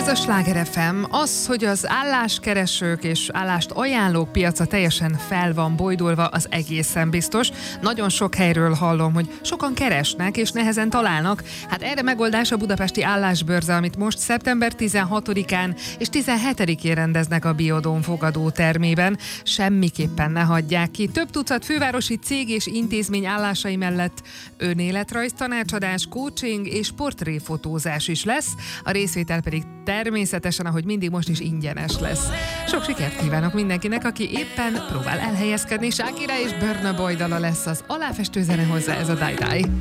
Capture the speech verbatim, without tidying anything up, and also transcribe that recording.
Ez a Sláger ef em. Az, hogy az álláskeresők és állást ajánlók piaca teljesen fel van bojdulva, az egészen biztos. Nagyon sok helyről hallom, hogy sokan keresnek és nehezen találnak. Hát erre megoldás a budapesti állásbörze, amit most szeptember tizenhatodikán és tizenhetedikén rendeznek a Biodóm fogadó termében. Semmiképpen ne hagyják ki. Több tucat fővárosi cég és intézmény állásai mellett önéletrajz tanácsadás, coaching és portréfotózás is lesz. A részvétel pedig természetesen, ahogy mindig, most is ingyenes lesz. Sok sikert kívánok mindenkinek, aki éppen próbál elhelyezkedni. Shakira és Burna Boy dala lesz az aláfestő zene, hozzá ez a Die Die.